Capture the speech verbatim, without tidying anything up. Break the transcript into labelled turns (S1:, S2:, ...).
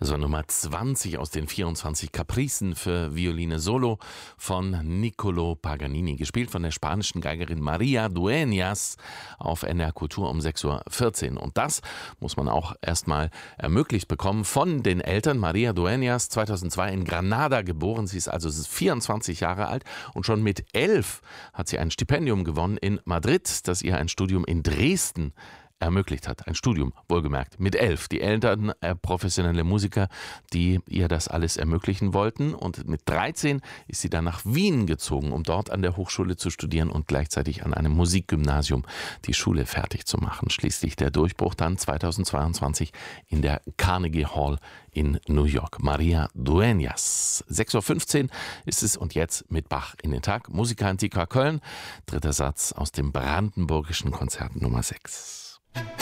S1: Also Nummer zwanzig aus den vierundzwanzig Capricen für Violine Solo von Niccolò Paganini, gespielt von der spanischen Geigerin María Dueñas auf N D R Kultur um sechs Uhr vierzehn. Und das muss man auch erstmal ermöglicht bekommen von den Eltern. María Dueñas, zweitausendzwei in Granada geboren. Sie ist also vierundzwanzig Jahre alt und schon mit elf hat sie ein Stipendium gewonnen in Madrid, das ihr ein Studium in Dresden ermöglicht hat. Ein Studium, wohlgemerkt, mit elf. Die Eltern, äh, professionelle Musiker, die ihr das alles ermöglichen wollten. Und mit dreizehn ist sie dann nach Wien gezogen, um dort an der Hochschule zu studieren und gleichzeitig an einem Musikgymnasium die Schule fertig zu machen. Schließlich der Durchbruch dann zweitausendzweiundzwanzig in der Carnegie Hall in New York. María Dueñas. sechs Uhr fünfzehn ist es und jetzt mit Bach in den Tag. Musica Antica Köln, dritter Satz aus dem Brandenburgischen Konzert Nummer sechs.